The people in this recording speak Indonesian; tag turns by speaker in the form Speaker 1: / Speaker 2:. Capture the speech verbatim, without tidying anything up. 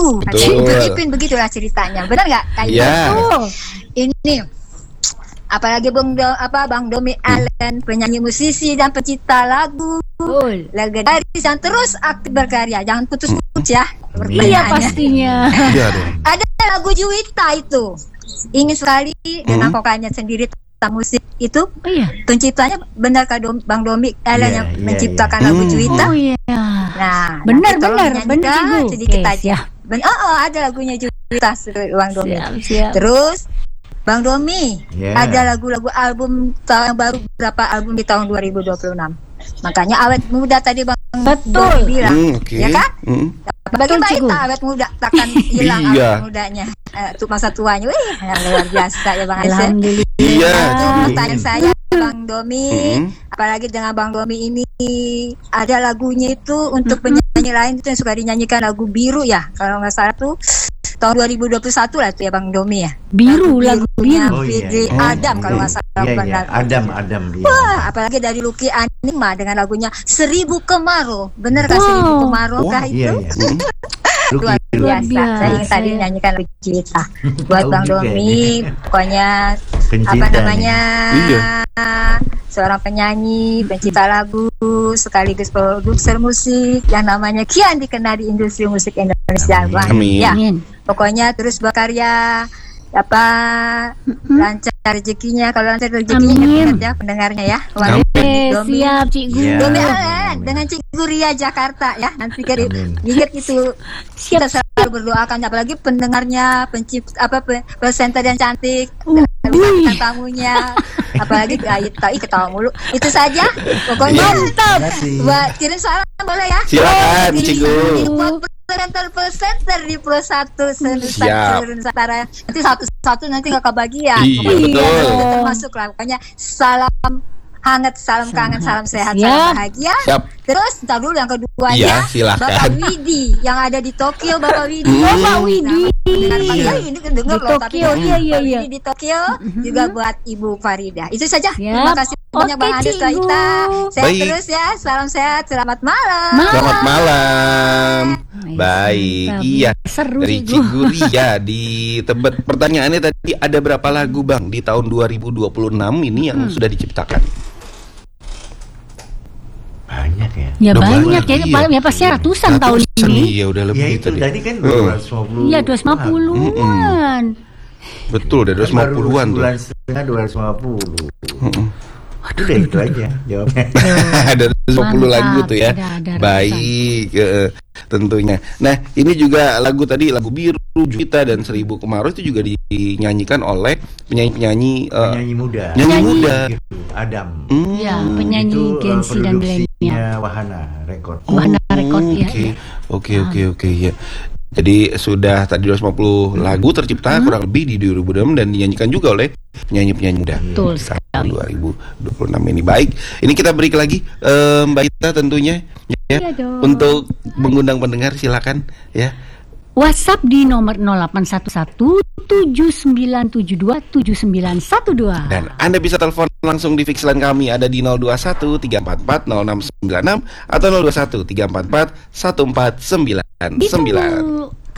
Speaker 1: lagu.
Speaker 2: Betul.
Speaker 1: Bu Ipin begitulah ceritanya. Benar nggak? Kayak
Speaker 2: Ya.
Speaker 1: gitu. Ini apalagi Bang Do, apa Bang Domi Allen, penyanyi musisi dan pencipta lagu.
Speaker 3: Betul.
Speaker 1: Legendaris yang terus aktif berkarya. Jangan putus-putus ya.
Speaker 3: Iya
Speaker 1: pertanyaannya.
Speaker 3: pastinya.
Speaker 2: Iya dong.
Speaker 1: Ada lagu Juwita itu. Ingin sekali dengan vokalnya sendiri tentang musik itu.
Speaker 3: Oh iya.
Speaker 1: Penciptanya benar Kak Dom, Bang Domi Allen
Speaker 4: Iya,
Speaker 1: yang
Speaker 4: iya,
Speaker 1: menciptakan
Speaker 2: iya.
Speaker 1: lagu
Speaker 2: Hmm.
Speaker 1: Juwita.
Speaker 3: Oh iya.
Speaker 1: Nah,
Speaker 3: Benar,
Speaker 1: nanti tolong
Speaker 3: benar,
Speaker 1: dinyanyikan
Speaker 3: benar, Ibu.
Speaker 1: sedikit
Speaker 3: Oke,
Speaker 1: aja.
Speaker 3: siap.
Speaker 1: Ben- oh, oh, ada lagunya Juwita Bang Domi.
Speaker 3: Siap, siap.
Speaker 1: Terus Bang Domi,
Speaker 4: Ya.
Speaker 1: ada lagu-lagu album tahun baru berapa album di tahun dua ribu dua puluh enam. Makanya awet muda tadi Bang
Speaker 3: Betul.
Speaker 1: Domi bilang.
Speaker 2: Hmm, oke.
Speaker 1: Ya kan?
Speaker 2: Hmm.
Speaker 1: Bagaimana
Speaker 3: Betul, Cikgu.
Speaker 1: kita awet muda takkan hilang
Speaker 2: Iya.
Speaker 1: awet mudanya. Eh, tuh masa tuanya, wih, luar biasa ya Bang Aisyah.
Speaker 3: Alhamdulillah.
Speaker 2: Iya.
Speaker 1: Itu pertanyaan saya Bang Domi,
Speaker 2: Mm-mm.
Speaker 1: apalagi dengan Bang Domi ini ada lagunya itu untuk penyanyi lain itu yang suka dinyanyikan lagu Biru ya, kalau nggak salah tuh tahun dua ribu dua puluh satu lah tuh ya Bang Domi ya.
Speaker 3: Biru, lagu
Speaker 1: Birunya
Speaker 3: biru.
Speaker 4: Oh, iya,
Speaker 1: Fitri
Speaker 4: iya.
Speaker 1: Adam kalau nggak salah.
Speaker 4: Iya, iya.
Speaker 1: benar.
Speaker 4: Adam, Adam dia.
Speaker 1: Wah, apalagi dari Lucky Anima dengan lagunya Seribu Kemarau. Bener kah
Speaker 3: Wow.
Speaker 1: Seribu Kemarau
Speaker 2: Wah,
Speaker 1: kah
Speaker 4: Iya,
Speaker 1: itu?
Speaker 4: iya.
Speaker 2: Hmm.
Speaker 1: Luar
Speaker 4: Lucky,
Speaker 3: Luar
Speaker 1: biasa.
Speaker 3: biasa,
Speaker 1: Saya ingin tadi
Speaker 3: ya.
Speaker 1: nyanyikan lagu cerita buat
Speaker 4: Tahu
Speaker 1: Bang
Speaker 4: juga
Speaker 1: Domi.
Speaker 4: ya.
Speaker 1: Pokoknya
Speaker 4: pencinta
Speaker 1: apa
Speaker 4: nih.
Speaker 1: namanya?
Speaker 2: Iya.
Speaker 1: Seorang penyanyi, pencipta lagu, sekaligus produser musik yang namanya kian dikenal di industri musik Indonesia.
Speaker 4: Amin.
Speaker 1: Bang.
Speaker 2: Amin.
Speaker 1: Ya,
Speaker 3: Amin.
Speaker 1: pokoknya terus berkarya apa lancar rezekinya, kalau lancar rezekinya
Speaker 3: Amin.
Speaker 1: ingat ya pendengarnya ya. Wah,
Speaker 2: Amin.
Speaker 3: Eh,
Speaker 1: Domi.
Speaker 3: siap Cikgu.
Speaker 4: Iya.
Speaker 1: Domi
Speaker 4: Amin.
Speaker 1: Allen dengan Cikgu Ria Jakarta ya. Nanti kali
Speaker 4: Amin.
Speaker 1: ingat itu
Speaker 3: Siap.
Speaker 1: kita selalu berdoakan apalagi pendengarnya, pencipta apa pe- presenter yang cantik,
Speaker 3: Uh,
Speaker 1: bintang tamunya, apalagi gayet tai ketawa mulu. Itu saja. Pokoknya
Speaker 4: Terima kasih.
Speaker 1: buat kirim salam boleh ya?
Speaker 2: Silakan,
Speaker 1: Kirim-
Speaker 2: Cikgu.
Speaker 1: kirim buat presenter-presenter di Pro satu
Speaker 2: Siap.
Speaker 1: Nusantara. Nanti satu-satu nanti nggak kebagian.
Speaker 2: Iya,
Speaker 1: Pokoknya
Speaker 2: betul.
Speaker 1: kita termasuk lah. Pokoknya salam hangat, salam kangen, salam sehat,
Speaker 3: Siap.
Speaker 1: salam bahagia.
Speaker 2: Siap.
Speaker 1: Terus ntar dulu yang kedua
Speaker 2: Iya,
Speaker 1: ya,
Speaker 2: silakan.
Speaker 1: Bapak Widi yang ada di Tokyo, Bapak Widi.
Speaker 2: Hmm.
Speaker 3: Bapak Widi.
Speaker 1: Dengan Pak ini kan dengar
Speaker 3: Di
Speaker 1: loh, tapi
Speaker 3: Tokyo, iya, iya,
Speaker 1: Bapak
Speaker 3: iya.
Speaker 1: Widi di Tokyo juga buat Ibu Farida. Itu saja.
Speaker 3: Siap.
Speaker 1: Terima kasih banyak
Speaker 3: Oke,
Speaker 1: Bang Ades
Speaker 3: Cikgu.
Speaker 1: Kita. Sehat
Speaker 2: Baik.
Speaker 1: terus ya. Salam sehat. Selamat malam.
Speaker 2: Selamat malam.
Speaker 3: Baik,
Speaker 2: Baik,
Speaker 3: mantap.
Speaker 2: iya.
Speaker 3: Seru
Speaker 2: Dari
Speaker 3: Cikgu.
Speaker 2: Cikgu Ria di Tebet. Pertanyaannya tadi ada berapa lagu Bang di tahun dua ribu dua puluh enam ini yang
Speaker 3: Hmm.
Speaker 2: sudah diciptakan?
Speaker 4: Banyak ya.
Speaker 3: Ya
Speaker 2: Udah
Speaker 3: banyak
Speaker 2: banyak,
Speaker 3: ya,
Speaker 2: iya.
Speaker 3: paling ya pasti ratusan tahun
Speaker 2: Ratusan,
Speaker 3: ini.
Speaker 2: Iya, udah lebih
Speaker 4: Ya itu
Speaker 2: tadi.
Speaker 4: tadi kan
Speaker 2: Heeh.
Speaker 4: dua ratus lima puluh.
Speaker 3: Iya, dua ratus lima puluhan.
Speaker 2: Betul, udah dua ratus lima puluhan tuh.
Speaker 4: Bulan setengah dua ratus lima puluh.
Speaker 2: Heeh.
Speaker 4: Udah itu aja jawabnya.
Speaker 2: Ada dua ratus lima puluh
Speaker 3: Mantap,
Speaker 2: lagu tuh ya.
Speaker 3: ada- ada ratusan.
Speaker 2: Baik, eh, tentunya. Nah, ini juga lagu tadi lagu Biru, Juwita dan Seribu Kemarau itu juga dinyanyikan oleh penyanyi-penyanyi eh,
Speaker 4: Penyanyi muda.
Speaker 2: penyanyi muda.
Speaker 4: Gitu, Adam.
Speaker 2: Hmm,
Speaker 3: Ya, penyanyi
Speaker 4: Itu, uh,
Speaker 3: Gen Z dan milenial.
Speaker 4: produksinya Wahana Record.
Speaker 3: Wahana Record, ya,
Speaker 2: Oke,
Speaker 3: ya.
Speaker 2: oke, oke, oke, ya. Jadi sudah tadi dua ratus lima puluh lagu tercipta kurang lebih di dua ribu dua puluh enam dan dinyanyikan juga oleh penyanyi-penyanyi muda.
Speaker 3: Betul
Speaker 2: Di tahun
Speaker 3: sekali.
Speaker 2: dua ribu dua puluh enam ini. Baik, ini kita beri lagi eh, Mbak Ita tentunya ya,
Speaker 3: Iya dong.
Speaker 2: untuk mengundang pendengar silakan ya.
Speaker 3: WhatsApp di nomor nol delapan satu satu tujuh sembilan tujuh dua tujuh sembilan satu dua.
Speaker 2: Dan Anda bisa telepon langsung di fix line kami ada di nol dua satu tiga empat empat nol enam sembilan enam atau nol dua satu tiga empat empat satu empat sembilan sembilan.
Speaker 3: Ditunggu.